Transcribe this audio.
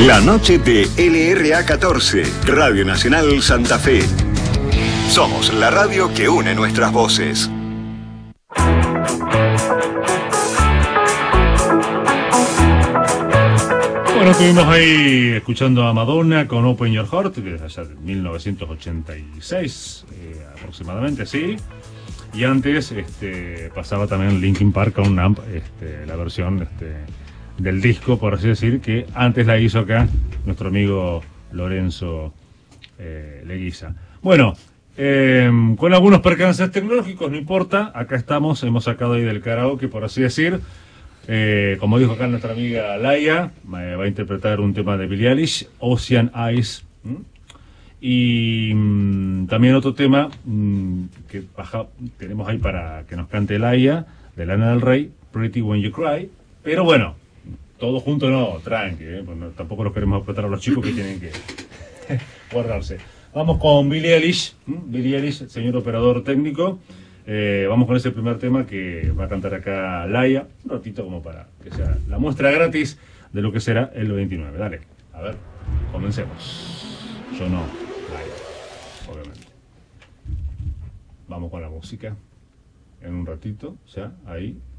La noche de LRA 14, Radio Nacional Santa Fe. Somos la radio que une nuestras voces. Bueno, estuvimos ahí escuchando a Madonna con Open Your Heart, que es allá de 1986 aproximadamente, sí. Y antes pasaba también Linkin Park con Numb, la versión del disco, por así decir, que antes la hizo acá nuestro amigo Lorenzo Leguiza. Bueno, con algunos percances tecnológicos, no importa, acá estamos, hemos sacado ahí del karaoke, por así decir. Como dijo acá nuestra amiga Laia, va a interpretar un tema de Billie Eilish, Ocean Eyes. Y también otro tema que tenemos ahí para que nos cante Laia, de Lana del Rey, Pretty When You Cry. Pero bueno, todo junto no, tranqui, pues no, tampoco los queremos apretar a los chicos que tienen que guardarse. Vamos con Billie Eilish, señor operador técnico. Vamos con ese primer tema que va a cantar acá Laia, un ratito como para que sea la muestra gratis de lo que será el 29. Dale, a ver, comencemos. Yo no, Laia, obviamente. Vamos con la música en un ratito, ya, ahí.